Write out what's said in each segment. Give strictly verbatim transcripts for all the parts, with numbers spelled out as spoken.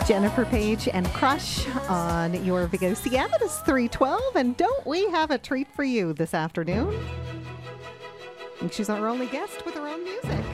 Jennifer Page and Crush on your Vigo C M. It is three twelve, and don't we have a treat for you this afternoon? And she's our only guest with her own music.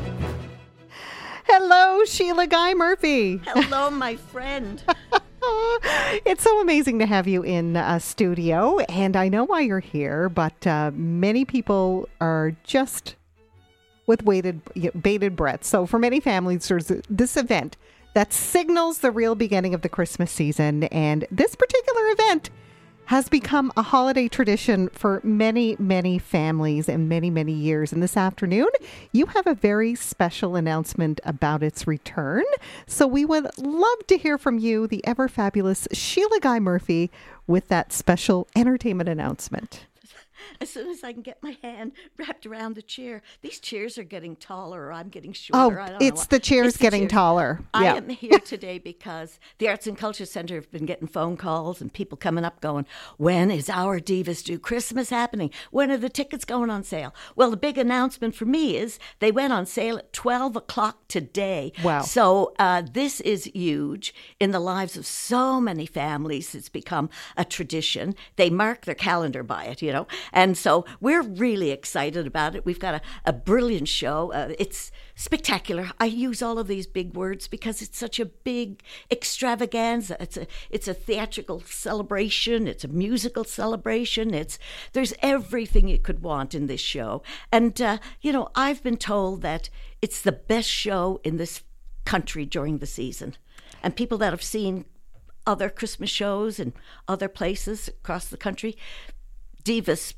Hello, Sheila Guy Murphy. Hello, my friend. It's so amazing to have you in uh, studio, and I know why you're here, but uh, many people are just with waited, bated breath. So for many families, there's this event that signals the real beginning of the Christmas season, and this particular event has become a holiday tradition for many, many families and many, many years. And this afternoon, you have a very special announcement about its return. So we would love to hear from you, the ever fabulous Sheila Guy Murphy, with that special entertainment announcement. As soon as I can get my hand wrapped around the chair. These chairs are getting taller, or I'm getting Oh, shorter. I don't it's know. the chairs It's the getting chairs. taller. I Yeah. am here today because the Arts and Culture Center have been getting phone calls and people coming up going, when is our Divas Do Christmas happening? When are the tickets going on sale? Well, the big announcement for me is they went on sale at twelve o'clock today. Wow. So uh, this is huge in the lives of so many families. It's become a tradition. They mark their calendar by it, you know. And so we're really excited about it. We've got a, a brilliant show. Uh, it's spectacular. I use all of these big words because it's such a big extravaganza. It's a it's a theatrical celebration. It's a musical celebration. It's there's everything you could want in this show. And uh, you know, I've been told that it's the best show in this country during the season. And people that have seen other Christmas shows in other places across the country, Divas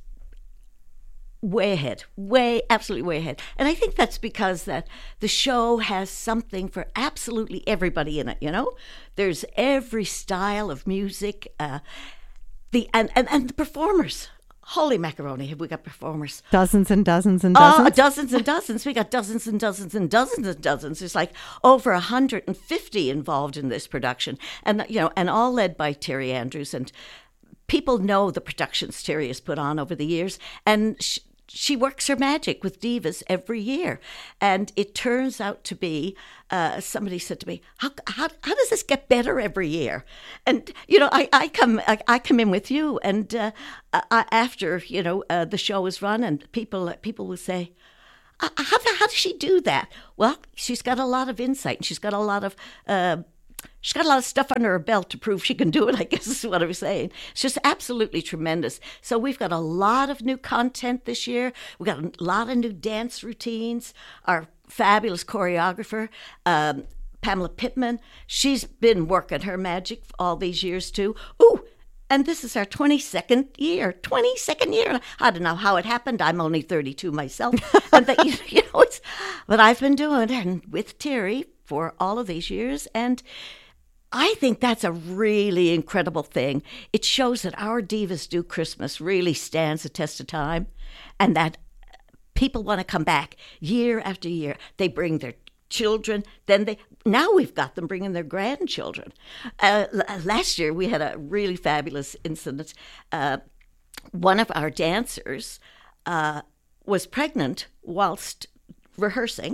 way ahead, way, absolutely way ahead. And I think that's because that the show has something for absolutely everybody in it, you know? There's every style of music, uh, the and, and, and the performers. Holy macaroni, have we got performers? Dozens and dozens and dozens. Oh, dozens and dozens. We got dozens and dozens and dozens and dozens. There's like over one hundred fifty involved in this production. And, you know, and all led by Terry Andrews. And people know the productions Terry has put on over the years. And she, she works her magic with Divas every year. And it turns out to be, uh, somebody said to me, how, how how does this get better every year? And, you know, I, I come I, I come in with you. And uh, I, after, you know, uh, the show is run, and people, people will say, how, how does she do that? Well, she's got a lot of insight, and she's got a lot of... Uh, She's got a lot of stuff under her belt to prove she can do it, I guess is what I'm saying. It's just absolutely tremendous. So we've got a lot of new content this year. We've got a lot of new dance routines. Our fabulous choreographer, um, Pamela Pittman, she's been working her magic all these years too. Ooh, and this is our twenty-second year, twenty-second year. I don't know how it happened. I'm only thirty-two myself. and that, you, you know, it's, but I've been doing it and with Terry for all of these years, and I think that's a really incredible thing. It shows that our Divas Do Christmas really stands the test of time, and that people want to come back year after year. They bring their children, then they now we've got them bringing their grandchildren. Uh, last year we had a really fabulous incident. Uh, one of our dancers uh, was pregnant whilst rehearsing,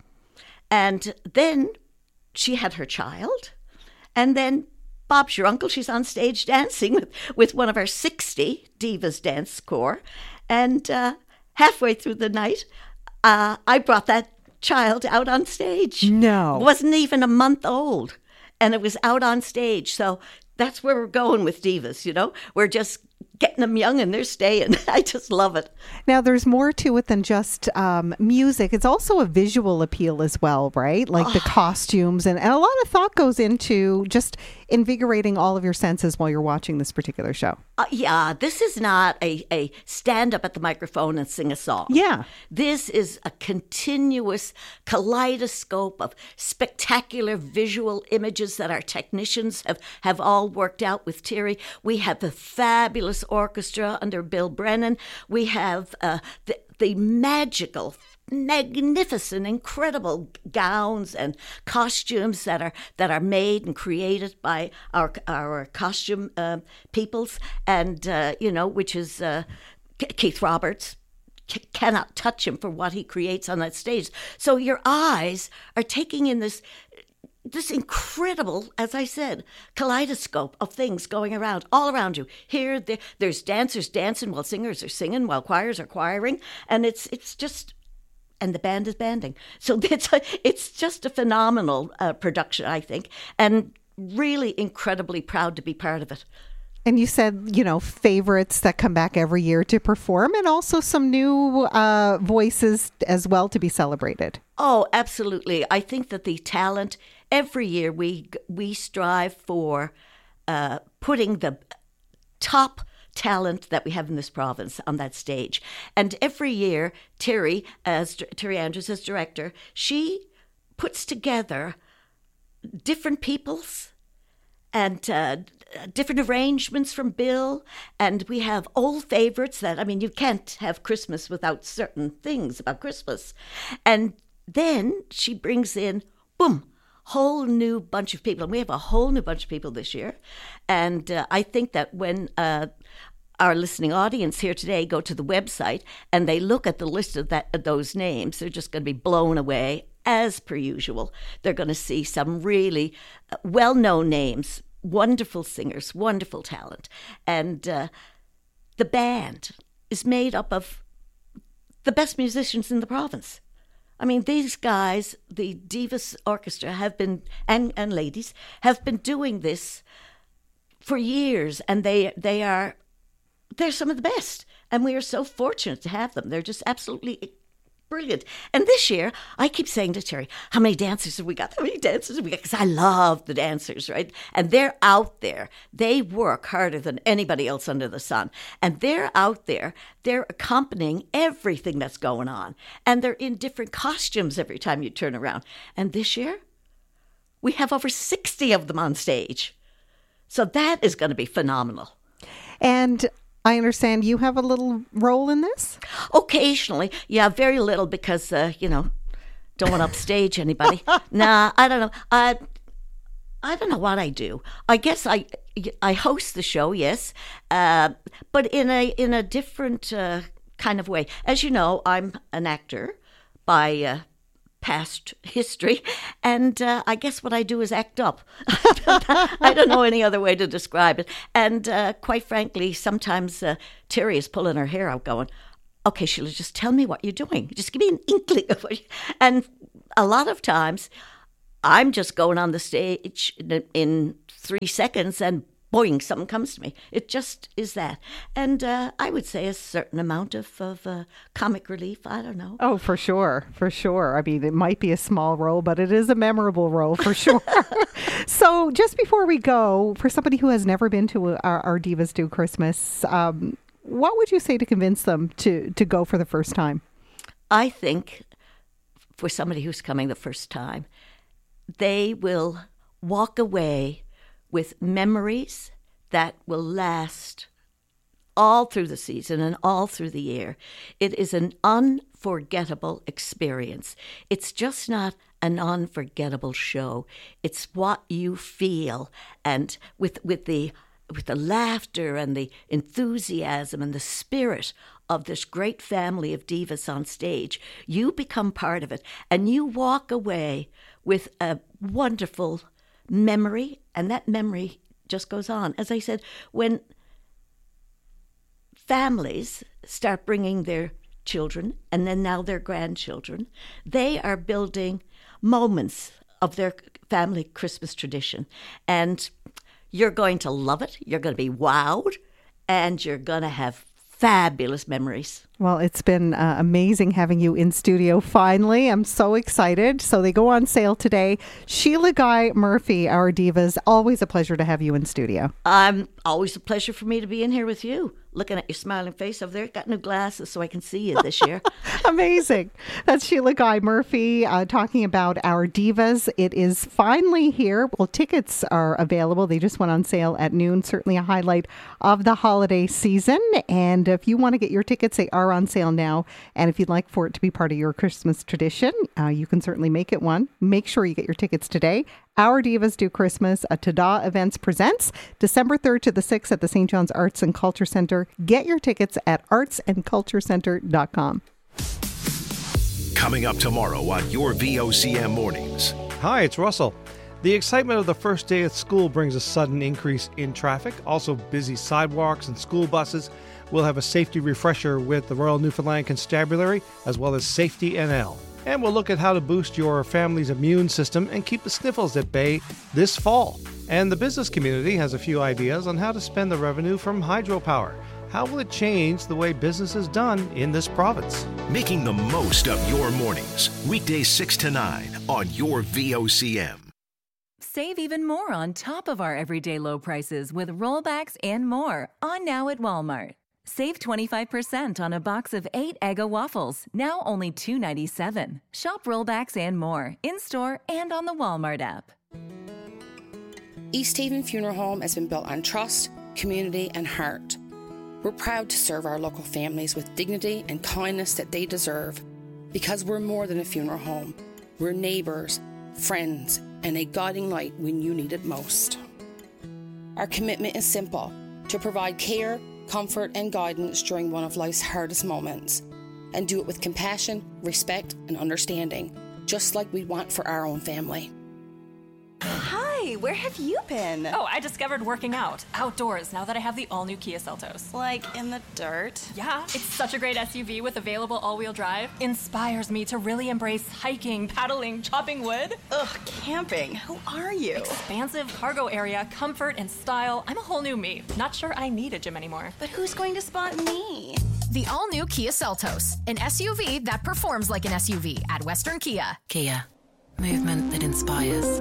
and then she had her child, and then Bob's your uncle. She's on stage dancing with, with one of our sixty Divas Dance Corps. And uh, halfway through the night, uh, I brought that child out on stage. No. It wasn't even a month old. And it was out on stage. So that's where we're going with Divas, you know? We're just getting them young and they're staying. I just love it. Now, there's more to it than just um, music. It's also a visual appeal as well, right? Like oh. the costumes, and, and a lot of thought goes into just invigorating all of your senses while you're watching this particular show. Uh, yeah, this is not a, a stand up at the microphone and sing a song. Yeah. This is a continuous kaleidoscope of spectacular visual images that our technicians have, have all worked out with Terry. We have the fabulous orchestra under Bill Brennan. We have uh, the, the magical, magnificent, incredible gowns and costumes that are that are made and created by our our costume uh, peoples, and uh, you know, which is uh, Keith Roberts. C- cannot touch him for what he creates on that stage. So your eyes are taking in this this incredible, as I said, kaleidoscope of things going around, all around you. Here, there, there's dancers dancing while singers are singing, while choirs are choiring, and it's it's just, and the band is banding. So it's a, it's just a phenomenal uh, production, I think, and really incredibly proud to be part of it. And you said, you know, favorites that come back every year to perform, and also some new uh, voices as well to be celebrated. Oh, absolutely. I think that the talent, every year we we strive for uh, putting the top talent that we have in this province on that stage. And every year, Terry, as Terry Andrews as director, she puts together different peoples and uh, different arrangements from Bill, and we have old favorites that, I mean, you can't have Christmas without certain things about Christmas. And then she brings in, boom, whole new bunch of people. And we have a whole new bunch of people this year. And uh, I think that when uh, our listening audience here today go to the website and they look at the list of that of those names, they're just going to be blown away. As per usual, they're going to see some really well-known names, wonderful singers, wonderful talent. And uh, the band is made up of the best musicians in the province. I mean, these guys, the Divas Orchestra, have been, and, and ladies, have been doing this for years, and they they are, they're some of the best. And we are so fortunate to have them. They're just absolutely brilliant. And this year, I keep saying to Terry, how many dancers have we got? How many dancers have we got? Because I love the dancers, right? And they're out there. They work harder than anybody else under the sun. And they're out there. They're accompanying everything that's going on. And they're in different costumes every time you turn around. And this year, we have over sixty of them on stage. So that is going to be phenomenal. And I understand you have a little role in this? Occasionally. Yeah, very little because, uh, you know, don't want to upstage anybody. Nah, I don't know. I, I don't know what I do. I guess I I host the show, yes, uh, but in a in a different uh, kind of way. As you know, I'm an actor by uh, past history, and uh, I guess what I do is act up. I don't know any other way to describe it. And uh, quite frankly, sometimes uh, Terry is pulling her hair out going, okay, Sheila, just tell me what you're doing. Just give me an inkling of what you... And a lot of times, I'm just going on the stage in, in three seconds and boing, something comes to me. It just is that. And uh, I would say a certain amount of, of uh, comic relief. I don't know. Oh, for sure. For sure. I mean, it might be a small role, but it is a memorable role for sure. So just before we go, for somebody who has never been to our, our Divas Do Christmas, um, what would you say to convince them to, to go for the first time? I think for somebody who's coming the first time, they will walk away with memories that will last all through the season and all through the year. It is an unforgettable experience. It's just not an unforgettable show. It's what you feel, and with with the with the laughter and the enthusiasm and the spirit of this great family of divas on stage, you become part of it, and you walk away with a wonderful memory, and that memory just goes on. As I said, when families start bringing their children and then now their grandchildren, they are building moments of their family Christmas tradition. And you're going to love it. You're going to be wowed, and you're going to have fabulous memories. Well, it's been uh, amazing having you in studio finally. I'm so excited. So they go on sale today. Sheila Guy Murphy, our divas, always a pleasure to have you in studio. Um, always a pleasure for me to be in here with you. Looking at your smiling face over there. Got new glasses so I can see you this year. Amazing. That's Sheila Guy Murphy uh, talking about our divas. It is finally here. Well, tickets are available. They just went on sale at noon. Certainly a highlight of the holiday season. And if you want to get your tickets, they are on sale now. And if you'd like for it to be part of your Christmas tradition, uh, you can certainly make it one. Make sure you get your tickets today. Our Divas Do Christmas, a Tada Events presents December third to the sixth at the Saint John's Arts and Culture Centre. Get your tickets at arts and culture centre dot com. Coming up tomorrow on your V O C M Mornings. Hi, it's Russell. The excitement of the first day at school brings a sudden increase in traffic. Also, busy sidewalks and school buses. We'll have a safety refresher with the Royal Newfoundland Constabulary, as well as Safety N L. And we'll look at how to boost your family's immune system and keep the sniffles at bay this fall. And the business community has a few ideas on how to spend the revenue from hydropower. How will it change the way business is done in this province? Making the most of your mornings. Weekdays six to nine on your V O C M. Save even more on top of our everyday low prices with rollbacks and more on now at Walmart. Save twenty-five percent on a box of eight Eggo waffles, now only two dollars and ninety-seven cents. Shop rollbacks and more in-store and on the Walmart app. East Haven Funeral Home has been built on trust, community, and heart. We're proud to serve our local families with dignity and kindness that they deserve. Because we're more than a funeral home. We're neighbours, friends, and a guiding light when you need it most. Our commitment is simple, to provide care, comfort, and guidance during one of life's hardest moments, and do it with compassion, respect, and understanding, just like we want for our own family. Hi, where have you been? Oh, I discovered working out, outdoors, now that I have the all-new Kia Seltos. Like in the dirt? Yeah, it's such a great S U V with available all-wheel drive. Inspires me to really embrace hiking, paddling, chopping wood. Ugh, camping. Who are you? Expansive cargo area, comfort and style. I'm a whole new me. Not sure I need a gym anymore. But who's going to spot me? The all-new Kia Seltos, an S U V that performs like an S U V at Western Kia. Kia, movement that inspires.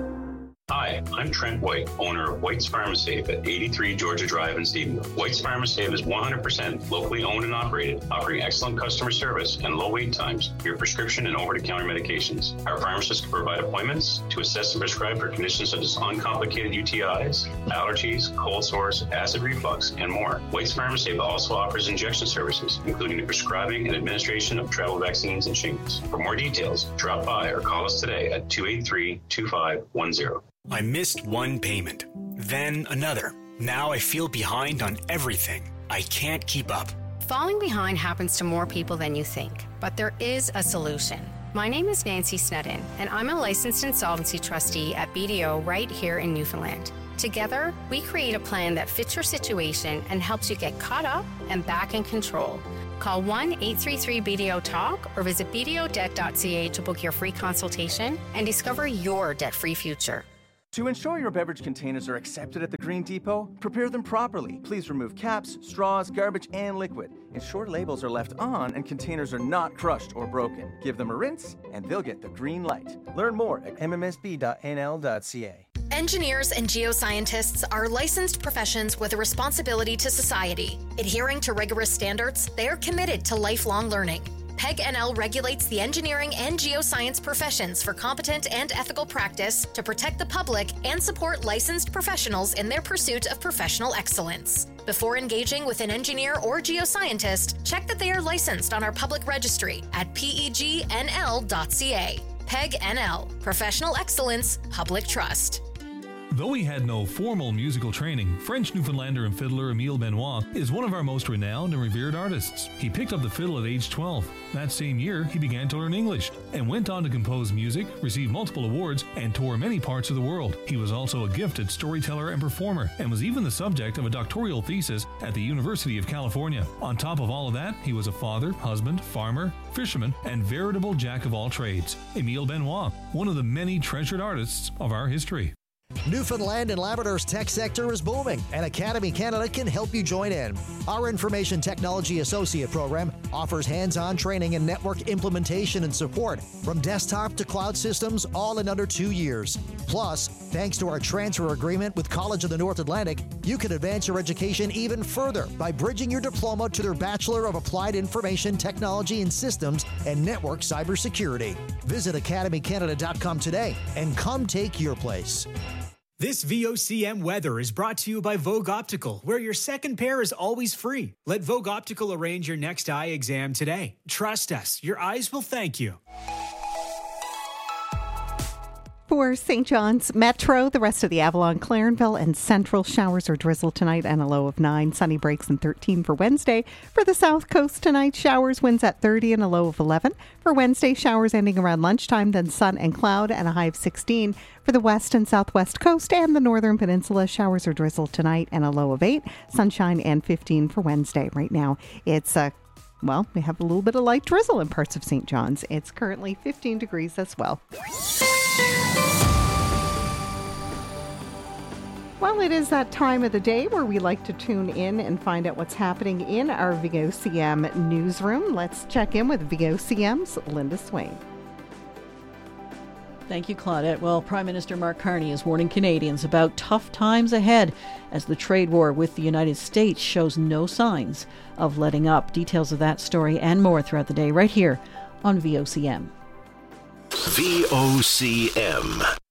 Hi, I'm Trent White, owner of White's Pharmasafe at eighty-three Georgia Drive in Stephenville. White's Pharmasafe is one hundred percent locally owned and operated, offering excellent customer service and low wait times for your prescription and over-the-counter medications. Our pharmacists can provide appointments to assess and prescribe for conditions such as uncomplicated U T Is, allergies, cold sores, acid reflux, and more. White's Pharmasafe also offers injection services, including the prescribing and administration of travel vaccines and shingles. For more details, drop by or call us today at two eight three, two five one zero. I missed one payment, then another. Now I feel behind on everything. I can't keep up. Falling behind happens to more people than you think, but there is a solution. My name is Nancy Snedden, and I'm a licensed insolvency trustee at B D O right here in Newfoundland. Together, we create a plan that fits your situation and helps you get caught up and back in control. Call one eight three three B D O talk or visit b d o debt dot c a to book your free consultation and discover your debt-free future. To ensure your beverage containers are accepted at the Green Depot, prepare them properly. Please remove caps, straws, garbage, and liquid. Ensure labels are left on and containers are not crushed or broken. Give them a rinse, and they'll get the green light. Learn more at m m s b dot n l dot c a. Engineers and geoscientists are licensed professions with a responsibility to society. Adhering to rigorous standards, they are committed to lifelong learning. P E G N L regulates the engineering and geoscience professions for competent and ethical practice to protect the public and support licensed professionals in their pursuit of professional excellence. Before engaging with an engineer or geoscientist, check that they are licensed on our public registry at p e g n l dot c a. P E G N L, Professional Excellence, Public Trust. Though he had no formal musical training, French Newfoundlander and fiddler Emile Benoit is one of our most renowned and revered artists. He picked up the fiddle at age twelve. That same year, he began to learn English and went on to compose music, receive multiple awards, and tour many parts of the world. He was also a gifted storyteller and performer, and was even the subject of a doctoral thesis at the University of California. On top of all of that, he was a father, husband, farmer, fisherman, and veritable jack of all trades. Emile Benoit, one of the many treasured artists of our history. Newfoundland and Labrador's tech sector is booming, and Academy Canada can help you join in. Our Information Technology Associate program offers hands-on training in network implementation and support, from desktop to cloud systems, all in under two years. Plus, thanks to our transfer agreement with College of the North Atlantic, you can advance your education even further by bridging your diploma to their Bachelor of Applied Information Technology and Systems and Network Cybersecurity. Visit academy canada dot com today and come take your place. This V O C M weather is brought to you by Vogue Optical, where your second pair is always free. Let Vogue Optical arrange your next eye exam today. Trust us, your eyes will thank you. For Saint John's Metro, the rest of the Avalon, Clarenville, and Central, showers or drizzle tonight and a low of nine. Sunny breaks and thirteen for Wednesday. For the South Coast tonight, showers, winds at thirty and a low of eleven. For Wednesday, showers ending around lunchtime, then sun and cloud and a high of sixteen. For the West and Southwest Coast and the Northern Peninsula, showers or drizzle tonight and a low of eight. Sunshine and fifteen for Wednesday. Right now, it's a Well, we have a little bit of light drizzle in parts of Saint John's. It's currently fifteen degrees as well. Well, it is that time of the day where we like to tune in and find out what's happening in our V O C M newsroom. Let's check in with V O C M's Linda Swain. Thank you, Claudette. Well, Prime Minister Mark Carney is warning Canadians about tough times ahead as the trade war with the United States shows no signs of letting up. Details of that story and more throughout the day right here on V O C M. V O C M.